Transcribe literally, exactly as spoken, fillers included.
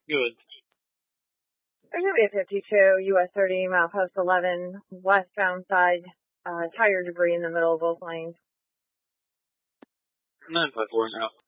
Good. There's going to be a fifty-two, U S thirty, milepost eleven, westbound side, uh, tire debris in the middle of both lanes. nine five four now.